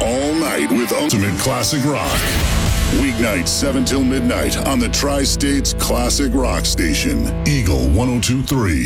all night with ultimate classic rock. Weeknights 7 till midnight on the Tri-States Classic Rock Station, Eagle 102.3.